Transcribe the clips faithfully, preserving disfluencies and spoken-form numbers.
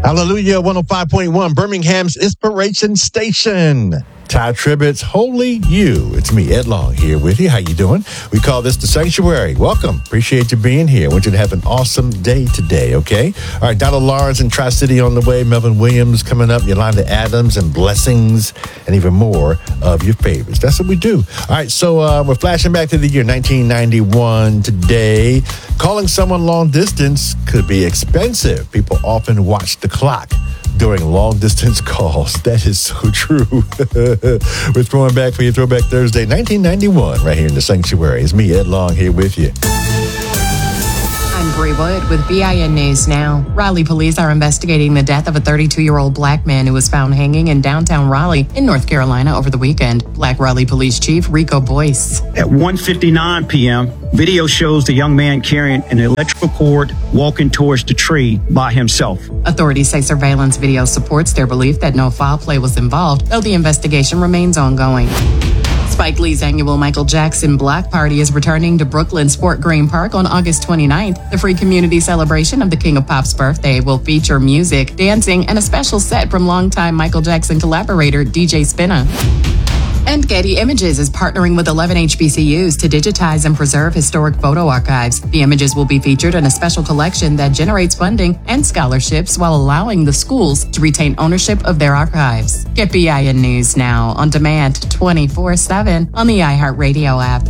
Hallelujah, one oh five point one, Birmingham's Inspiration Station. Ty Tribbett's Holy You. It's me, Ed Long, here with you. How you doing? We call this The Sanctuary. Welcome. Appreciate you being here. I want you to have an awesome day today, okay? All right, Donald Lawrence and Tri-City on the way. Melvin Williams coming up. Yolanda Adams and Blessings and even more of your favorites. That's what we do. All right, so uh, we're flashing back to the year nineteen ninety-one today. Calling someone long distance could be expensive. People often watch the clock during long-distance calls. That is so true. We're throwing back for you Throwback Thursday, nineteen ninety-one, right here in the Sanctuary. It's me, Ed Long, here with you. I'm Bree Wood with B I N News Now. Raleigh police are investigating the death of a thirty-two-year-old black man who was found hanging in downtown Raleigh in North Carolina over the weekend. Black Raleigh Police Chief Rico Boyce. At one fifty-nine p.m., video shows the young man carrying an electrical cord walking towards the tree by himself. Authorities say surveillance video supports their belief that no foul play was involved, though the investigation remains ongoing. Spike Lee's annual Michael Jackson Block Party is returning to Brooklyn's Fort Greene Park on August twenty-ninth. The free community celebration of the King of Pop's birthday will feature music, dancing, and a special set from longtime Michael Jackson collaborator D J Spinna. And Getty Images is partnering with eleven H B C Us to digitize and preserve historic photo archives. The images will be featured in a special collection that generates funding and scholarships while allowing the schools to retain ownership of their archives. Get B I N News Now on demand twenty-four seven on the iHeartRadio app.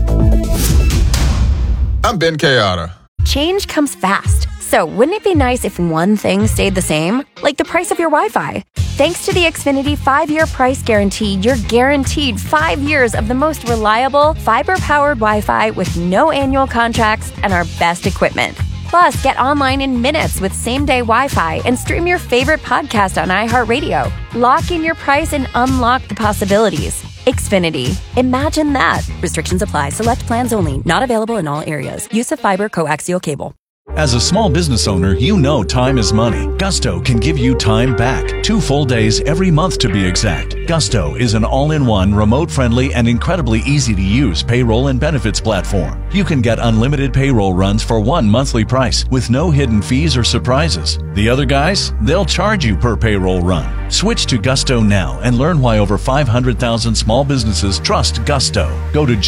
I'm Ben Kayada. Change comes fast. So wouldn't it be nice if one thing stayed the same? Like the price of your Wi-Fi. Thanks to the Xfinity five-year price guarantee, you're guaranteed five years of the most reliable, fiber-powered Wi-Fi with no annual contracts and our best equipment. Plus, get online in minutes with same-day Wi-Fi and stream your favorite podcast on iHeartRadio. Lock in your price and unlock the possibilities. Xfinity. Imagine that. Restrictions apply. Select plans only. Not available in all areas. Use of fiber coaxial cable. As a small business owner, you know time is money. Gusto can give you time back. Two full days every month to be exact. Gusto is an all-in-one, remote-friendly, and incredibly easy-to-use payroll and benefits platform. You can get unlimited payroll runs for one monthly price with no hidden fees or surprises. The other guys, they'll charge you per payroll run. Switch to Gusto now and learn why over five hundred thousand small businesses trust Gusto. Go to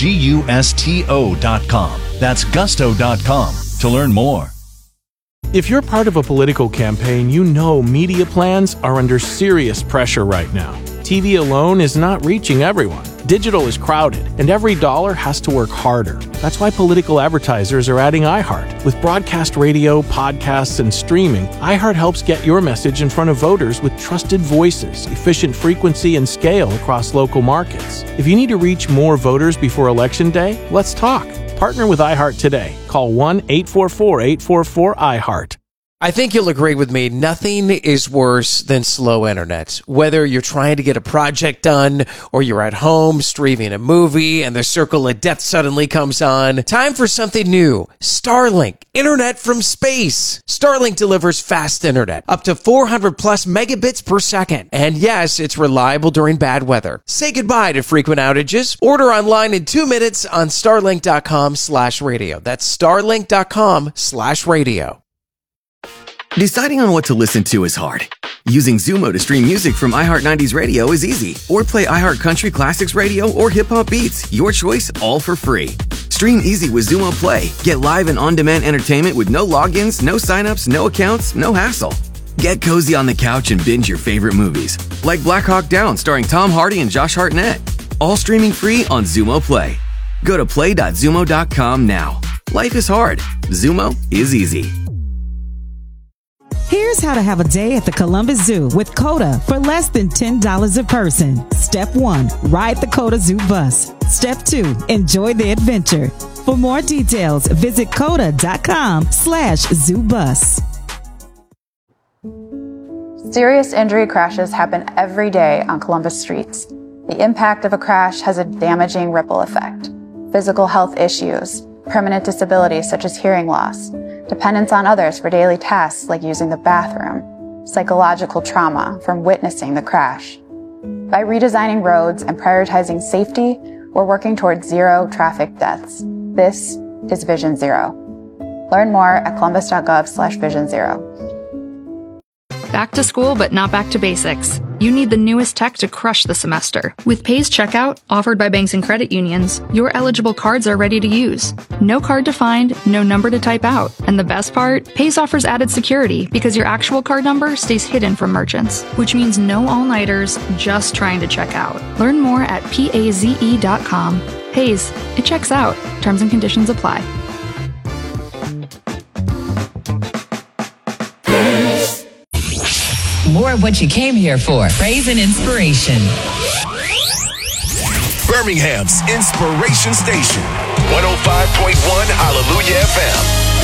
gusto dot com. That's gusto dot com to learn more. If you're part of a political campaign, you know media plans are under serious pressure right now. T V alone is not reaching everyone. Digital is crowded, and every dollar has to work harder. That's why political advertisers are adding iHeart. With broadcast radio, podcasts, and streaming, iHeart helps get your message in front of voters with trusted voices, efficient frequency, and scale across local markets. If you need to reach more voters before Election Day, let's talk. Partner with iHeart today. Call one eight four four, eight four four, iHeart. I think you'll agree with me. Nothing is worse than slow internet. Whether you're trying to get a project done or you're at home streaming a movie and the circle of death suddenly comes on. Time for something new. Starlink. Internet from space. Starlink delivers fast internet. Up to four hundred plus megabits per second. And yes, it's reliable during bad weather. Say goodbye to frequent outages. Order online in two minutes on starlink dot com slash radio. That's starlink dot com slash radio. Deciding on what to listen to is hard. Using Zumo to stream music from iHeart nineties Radio is easy. Or play iHeart Country Classics Radio or Hip Hop Beats. Your choice, all for free. Stream easy with Zumo Play. Get live and on-demand entertainment with no logins, no signups, no accounts, no hassle. Get cozy on the couch and binge your favorite movies. Like Black Hawk Down starring Tom Hardy and Josh Hartnett. All streaming free on Zumo Play. Go to play dot zumo dot com now. Life is hard. Zumo is easy. Here's how to have a day at the Columbus Zoo with COTA for less than ten dollars a person. Step one, ride the COTA Zoo bus. Step two, enjoy the adventure. For more details, visit COTA dot com slash zoo bus. Serious injury crashes happen every day on Columbus streets. The impact of a crash has a damaging ripple effect. Physical health issues, permanent disabilities such as hearing loss, dependence on others for daily tasks like using the bathroom, psychological trauma from witnessing the crash. By redesigning roads and prioritizing safety, we're working towards zero traffic deaths. This is Vision Zero. Learn more at columbus dot gov slash vision zero. Back to school, but not back to basics. You need the newest tech to crush the semester. With Pays Checkout, offered by banks and credit unions, your eligible cards are ready to use. No card to find, no number to type out. And the best part? Pays offers added security because your actual card number stays hidden from merchants, which means no all-nighters, just trying to check out. Learn more at paze dot com. Pays, it checks out. Terms and conditions apply. More of what you came here for. Praise and inspiration. Birmingham's Inspiration Station. one oh five point one Hallelujah F M.